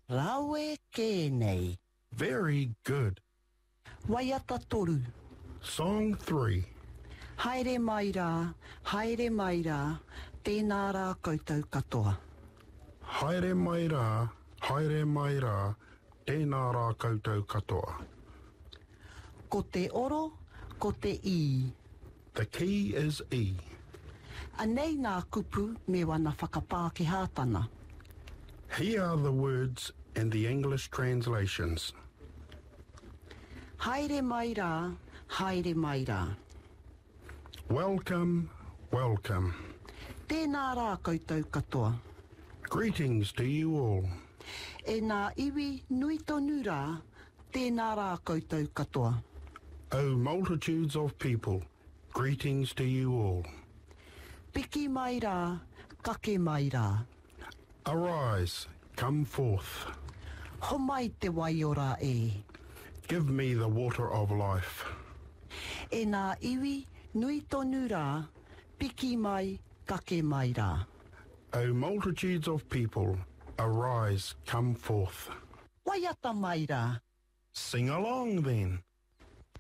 Rawe kēnei. Very good. Waiata toru. Song 3. Haere mai rā, tēnā rā koutou katoa. Haere mai rā, tēnā rā koutou katoa. Ko te oro, ko te I. The key is E. Anei nā kupu me wana whakapā ki hātana. Here are the words in the English translations. Haere mai rā, Welcome, welcome. tēnā rā koutou katoa. Greetings to you all. E nā iwi nui tonu rā, tēnā rā koutou katoa. O multitudes of people, greetings to you all. Piki mai rā, kake mai rā. Arise, come forth. Ho mai te waiora e. Give me the water of life. E nā iwi nui tonu rā, piki mai, kake mai rā. O multitudes of people, arise, come forth. Waiata mai rā. Sing along then.